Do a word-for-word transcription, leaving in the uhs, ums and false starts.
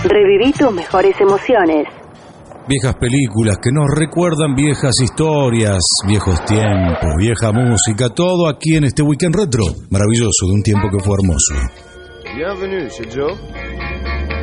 Reviví tus mejores emociones. Viejas películas que nos recuerdan viejas historias, viejos tiempos, vieja música, todo aquí en este Weekend Retro. Maravilloso, de un tiempo que fue hermoso. Bienvenue, c'est Joe.